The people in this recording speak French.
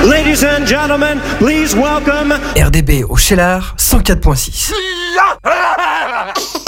Ladies and gentlemen, please welcome RDB au Cheylard 104.6.